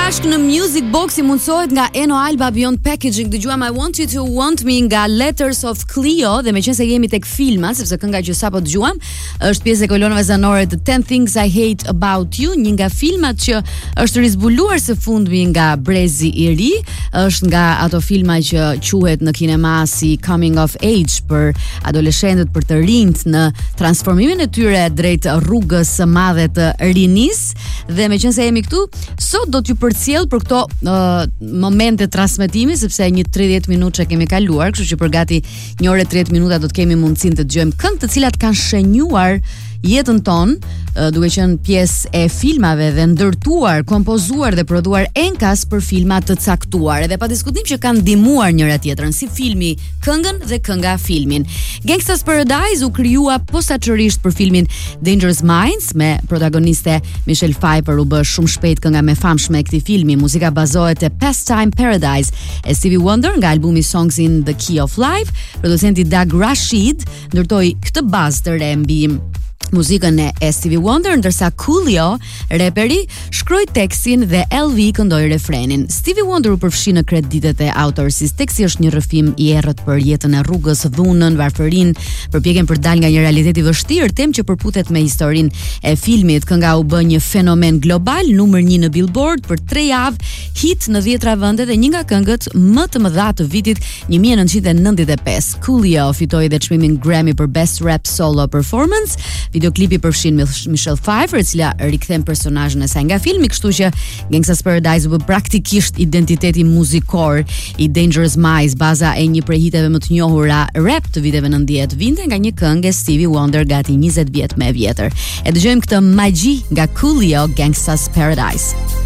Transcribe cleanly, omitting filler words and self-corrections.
bashkë në Music Box i mundsohet nga Eno Alba Beyond Packaging. Dëgjuam I Want You to Want Me nga Letters of Cleo dhe meqense jemi tek filma, sepse kënga që sapo dëgjuam është pjesë e kolonave zanore të 10 Things I Hate About You, një nga filmat që është rizbuluar së fundmi nga Brezi i Ri, është nga ato filma që quhet në kinema si coming of age për adoleshentët, për të rinjt në transformimin e tyre drejt rrugës së madhe të rinis. Dhe meqense jemi këtu, sot do t'ju përcjell për këto momente transmetimi, sepse një 30 minutë që kemi kaluar, kështu që për gati 1 orë 30 minuta do të kemi mundësinë të dëgjojmë këngë të cilat kanë shenjuar jetën tonë, duke qenë pjesë e filmave dhe ndërtuar, kompozuar dhe prodhuar enkas për filma të caktuar, edhe pa diskutim që kanë ndihmuar njëra tjetrën, si filmi këngën dhe kënga filmin. Gangsta's Paradise u krijua posaçërisht për filmin Dangerous Minds me protagoniste Michelle Pfeiffer, u bë shumë shpejt kënga më famshme e këtij filmi. Muzika bazohet te Pastime Paradise e Stevie Wonder nga albumi Songs in the Key of Life. Producenti Doug Rashid ndërtoi këtë bazë të re mbi muzikën e Stevie Wonder, ndërsa Coolio, reperi, shkroi tekstin dhe LV këndoi refrenin. Stevie Wonder u përfshi në kreditet e autorësisë. Teksti është një rrëfim i errët për jetën e rrugës, dhunën, varfërinë, përpjekjen për dal nga një realitet i vështirë, temë që përputet me historinë e filmit. Kënga u bë një fenomen global, numër 1 në Billboard për 3 javë, hit në 10 vende dhe një nga këngët më të mëdha të vitit 1995. Coolio fitoi dhe çmimin Grammy për Best Rap Solo Performance. Videoklipi përfshin Michelle Pfeiffer, e cila rikthen personazhin e saj nga filmi, kështu që Gangsta's Paradise u bë praktikisht identiteti muzikor i Dangerous Minds, baza e një prej hiteve më të njohura rap të viteve 90, vinte nga një këngë e Stevie Wonder gati 20 vjet më e vjetër. E dëgjojmë këtë magji nga Coolio, Gangsta's Paradise.